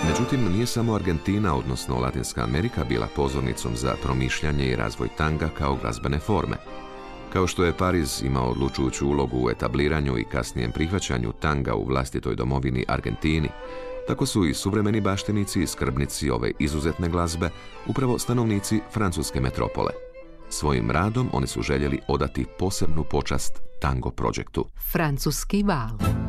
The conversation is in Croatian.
Međutim, nije samo Argentina, odnosno Latinska Amerika, bila pozornicom za promišljanje i razvoj tanga kao glazbene forme. Kao što je Pariz imao odlučujuću ulogu u etabliranju i kasnijem prihvaćanju tanga u vlastitoj domovini Argentini, tako su i suvremeni baštinici i skrbnici ove izuzetne glazbe upravo stanovnici francuske metropole. Svojim radom oni su željeli odati posebnu počast tango projektu. Francuski val.